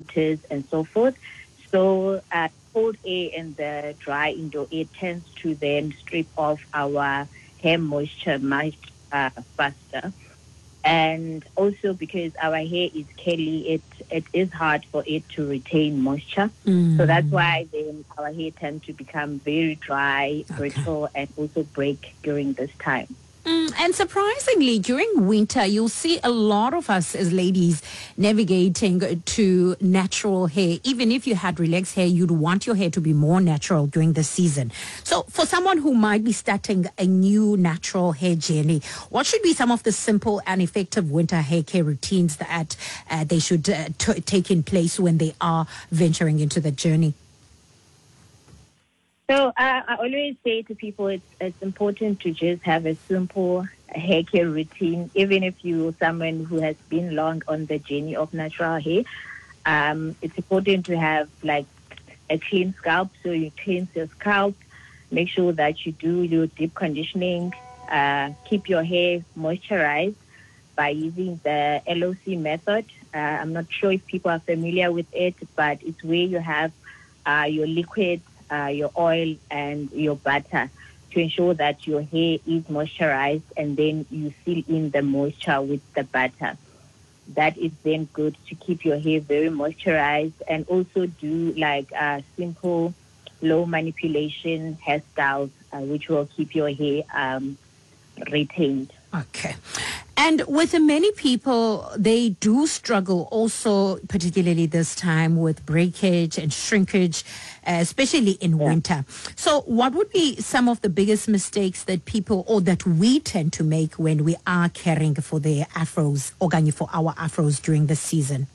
mosquitoes and so forth. So cold air and the dry indoor air tends to then strip off our hair moisture much faster. And also because our hair is curly, it is hard for it to retain moisture. So that's why then our hair tends to become very dry, brittle, and also break during this time. And surprisingly, during winter, you'll see a lot of us as ladies navigating to natural hair. Even if you had relaxed hair, you'd want your hair to be more natural during the season. So for someone who might be starting a new natural hair journey, what should be some of the simple and effective winter hair care routines that they should take in place when they are venturing into the journey? So I always say to people, it's important to just have a simple hair care routine, even if you're someone who has been long on the journey of natural hair. It's important to have like a clean scalp, so you cleanse your scalp, make sure that you do your deep conditioning, keep your hair moisturized by using the LOC method. I'm not sure if people are familiar with it, but it's where you have your liquid, your oil, and your butter to ensure that your hair is moisturized, and then you seal in the moisture with the butter. That is then good to keep your hair very moisturized, and also do like simple low manipulation hairstyles, which will keep your hair retained. Okay. And with many people, they do struggle also, particularly this time, with breakage and shrinkage, especially in winter. So what would be some of the biggest mistakes that people, or that we tend to make when we are caring for their afros, or for our afros during the season?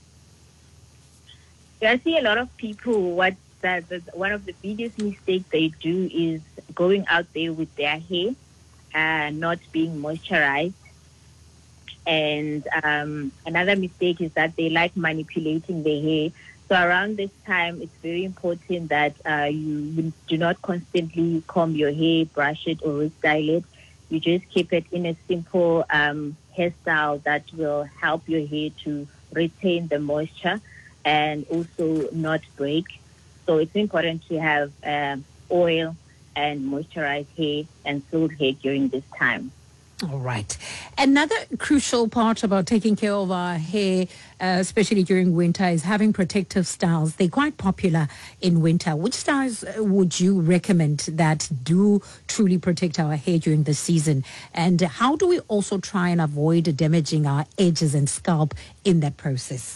I see a lot of people, one of the biggest mistakes they do is going out there with their hair not being moisturized. And another mistake is that they like manipulating their hair. So around this time, it's very important that you do not constantly comb your hair, brush it, or restyle it. You just keep it in a simple hairstyle that will help your hair to retain the moisture and also not break. So it's important to have oil and moisturized hair and soiled hair during this time. All right. Another crucial part about taking care of our hair, especially during winter, is having protective styles. They're quite popular in winter. Which styles would you recommend that do truly protect our hair during the season? And how do we also try and avoid damaging our edges and scalp in that process?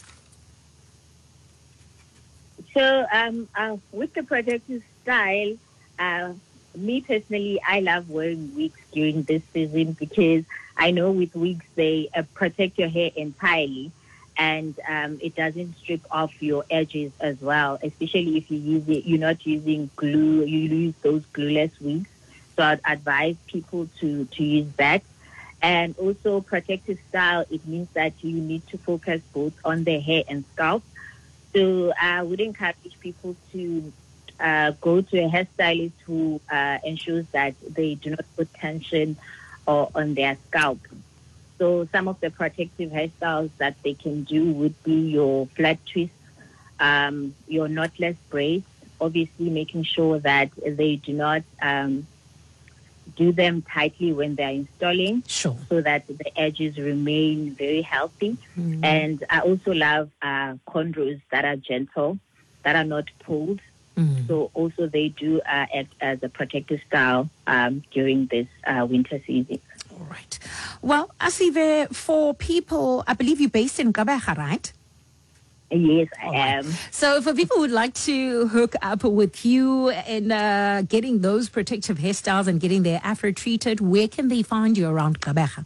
So with the protective style, me personally, I love wearing wigs during this season because I know with wigs they protect your hair entirely, and it doesn't strip off your edges as well. Especially if you're not using glue, you use those glueless wigs. So I'd advise people to use that. And also protective style, it means that you need to focus both on the hair and scalp. So I would encourage people to go to a hairstylist who ensures that they do not put tension on their scalp. So some of the protective hairstyles that they can do would be your flat twist, your knotless braids, obviously making sure that they do not do them tightly when they're installing, so that the edges remain very healthy. And I also love cornrows that are gentle, that are not pulled. So also they do act as a protective style during this winter season. All right. Well, Asive, for people, I believe you're based in Gqeberha, right? Yes, I am. So for people who would like to hook up with you and getting those protective hairstyles and getting their afro treated, where can they find you around Gqeberha?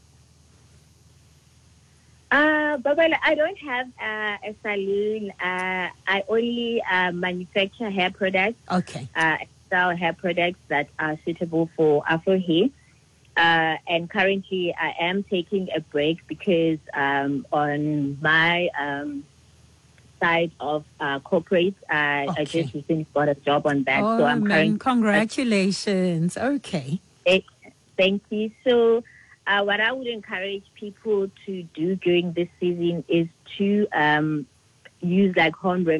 Babala, I don't have a salon. I only manufacture hair products. Okay. Sell hair products that are suitable for Afro hair. And currently, I am taking a break because on my side of corporate, I just recently got a job on that. Oh, so I'm currently. Congratulations. Okay. Thank you. So. What I would encourage people to do during this season is to use like home